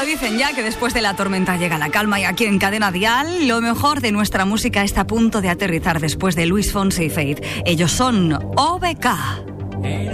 dicen ya que después de la tormenta llega la calma, y aquí en Cadena Dial lo mejor de nuestra música está a punto de aterrizar después de Luis Fonsi y Faith. Ellos son OBK.